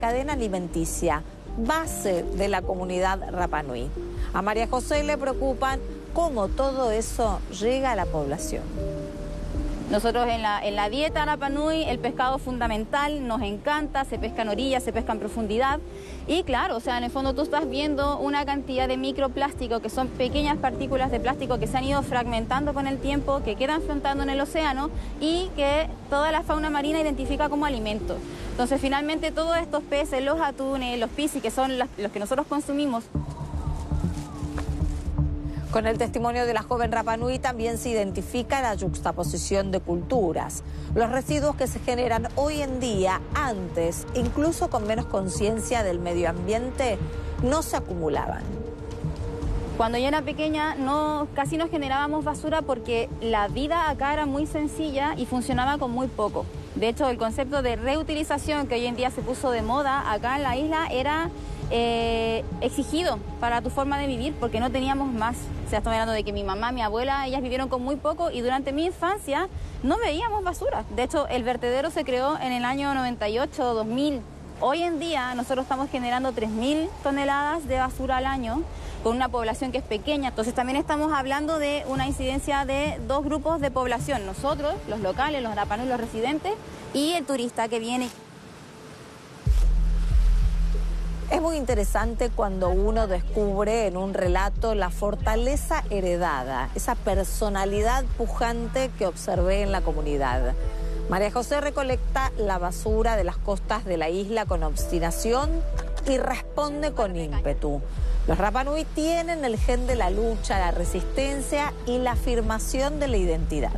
cadena alimenticia, base de la comunidad Rapa Nui. A María José le preocupan cómo todo eso llega a la población. Nosotros en la dieta Rapa Nui el pescado es fundamental, nos encanta, se pesca en orilla, se pesca en profundidad y claro, o sea, en el fondo tú estás viendo una cantidad de microplásticos que son pequeñas partículas de plástico que se han ido fragmentando con el tiempo, que quedan flotando en el océano y que toda la fauna marina identifica como alimento. Entonces finalmente todos estos peces, los atunes, los piscis, que son los que nosotros consumimos. Con el testimonio de la joven Rapa Nui también se identifica la yuxtaposición de culturas. Los residuos que se generan hoy en día, antes, incluso con menos conciencia del medio ambiente, no se acumulaban. Cuando yo era pequeña casi no generábamos basura porque la vida acá era muy sencilla y funcionaba con muy poco. De hecho, el concepto de reutilización que hoy en día se puso de moda acá en la isla era exigido para tu forma de vivir porque no teníamos más. O sea, estoy hablando de que mi mamá, mi abuela, ellas vivieron con muy poco y durante mi infancia no veíamos basura. De hecho, el vertedero se creó en el año 98, 2000. Hoy en día nosotros estamos generando 3.000 toneladas de basura al año con una población que es pequeña. Entonces también estamos hablando de una incidencia de dos grupos de población. Nosotros, los locales, los Rapa Nui, los residentes y el turista que viene. Es muy interesante cuando uno descubre en un relato la fortaleza heredada, esa personalidad pujante que observé en la comunidad. María José recolecta la basura de las costas de la isla con obstinación y responde con ímpetu. Los Rapa Nui tienen el gen de la lucha, la resistencia y la afirmación de la identidad.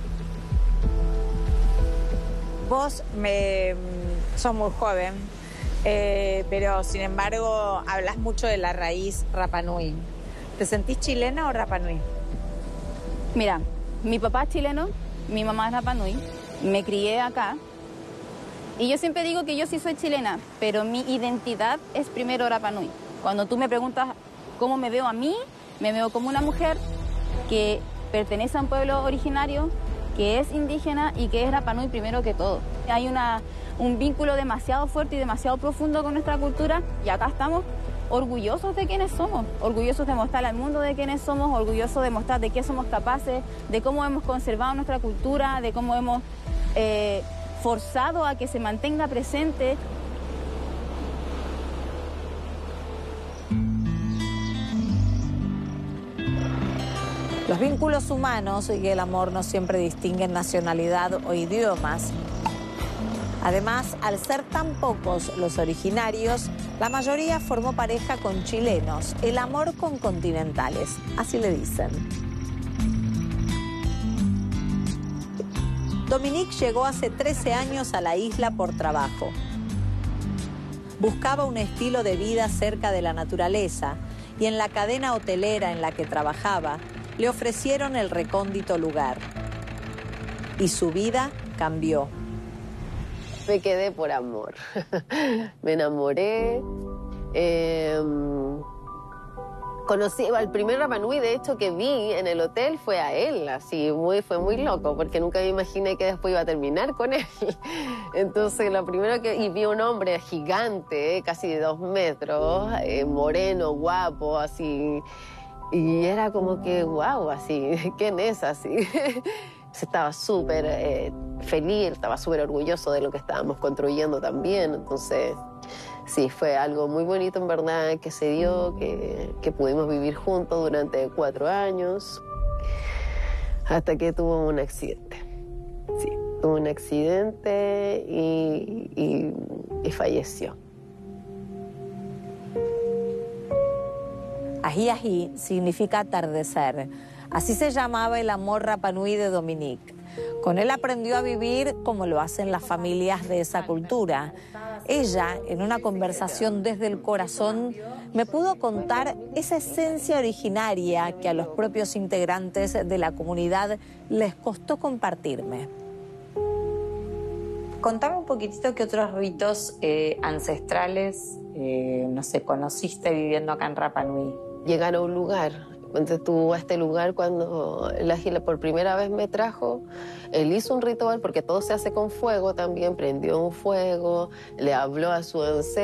Vos sos muy joven. Pero sin embargo hablas mucho de la raíz Rapa Nui. ¿Te sentís chilena o Rapa Nui? Mira, mi papá es chileno, mi mamá es Rapa Nui, me crié acá y yo siempre digo que yo sí soy chilena, pero mi identidad es primero Rapa Nui. Cuando tú me preguntas cómo me veo a mí, me veo como una mujer que pertenece a un pueblo originario, que es indígena y que es Rapa Nui primero que todo. Hay un vínculo demasiado fuerte y demasiado profundo con nuestra cultura y acá estamos orgullosos de quiénes somos, orgullosos de mostrar al mundo de quiénes somos, orgullosos de mostrar de qué somos capaces, de cómo hemos conservado nuestra cultura, de cómo hemos forzado a que se mantenga presente. Los vínculos humanos y el amor no siempre distinguen nacionalidad o idiomas. Además, al ser tan pocos los originarios, la mayoría formó pareja con chilenos, el amor con continentales, así le dicen. Dominique llegó hace 13 años a la isla por trabajo. Buscaba un estilo de vida cerca de la naturaleza y en la cadena hotelera en la que trabajaba le ofrecieron el recóndito lugar. Y su vida cambió. Me quedé por amor. Me enamoré. Conocí al primer Rapa Nui, de hecho, que vi en el hotel fue a él. Así, fue muy loco, porque nunca me imaginé que después iba a terminar con él. Entonces, lo primero y vi un hombre gigante, casi de 2 metros, moreno, guapo, así. Y era como que, wow, así, ¿quién es así? Estaba súper feliz, estaba súper orgulloso de lo que estábamos construyendo también. Entonces, sí, fue algo muy bonito en verdad que se dio, que pudimos vivir juntos durante 4 años, hasta que tuvo un accidente. Sí, tuvo un accidente y falleció. Ají ají significa atardecer. Así se llamaba el amor Rapa Nui de Dominique. Con él aprendió a vivir como lo hacen las familias de esa cultura. Ella, en una conversación desde el corazón, me pudo contar esa esencia originaria que a los propios integrantes de la comunidad les costó compartirme. Contame un poquitito qué otros ritos ancestrales, no sé, conociste viviendo acá en Rapa Nui. Llegar a un lugar Entonces tú a este lugar, cuando la Gila por primera vez me trajo, él hizo un ritual, porque todo se hace con fuego también, prendió un fuego, le habló a su ancestro.